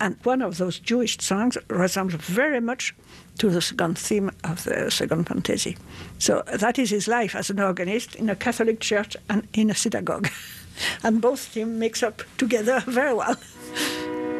And one of those Jewish songs resembles very much to the second theme of the second fantasy. So that is his life as an organist in a Catholic church and in a synagogue. And both themes mix up together very well.